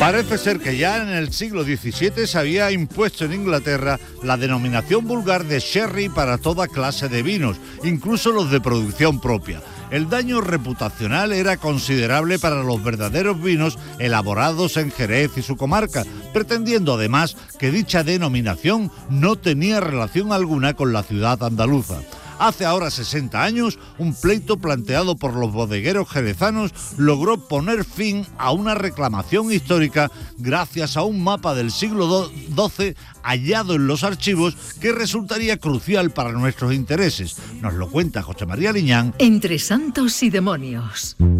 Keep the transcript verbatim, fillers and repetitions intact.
Parece ser que ya en el siglo diecisiete se había impuesto en Inglaterra la denominación vulgar de sherry para toda clase de vinos, incluso los de producción propia. El daño reputacional era considerable para los verdaderos vinos elaborados en Jerez y su comarca, pretendiendo además que dicha denominación no tenía relación alguna con la ciudad andaluza. Hace ahora sesenta años, un pleito planteado por los bodegueros jerezanos logró poner fin a una reclamación histórica gracias a un mapa del siglo doce hallado en los archivos que resultaría crucial para nuestros intereses. Nos lo cuenta José María Liñán. Entre santos y demonios.